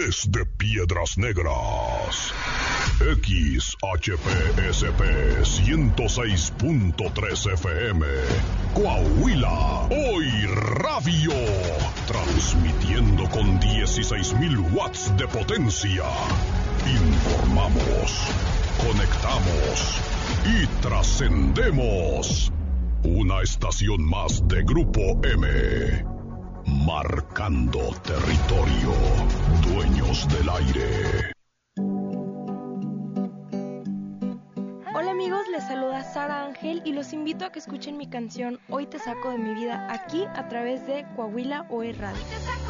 Desde Piedras Negras, XHPSP 106.3 FM, Coahuila, Hoy Radio, transmitiendo con 16,000 watts de potencia. Informamos, conectamos y trascendemos. Una estación más de Grupo M. Marcando territorio, dueños del aire. Hola amigos, les saluda Sara Ángel y los invito a que escuchen mi canción Hoy te saco de mi vida aquí a través de Coahuila Hoy Radio.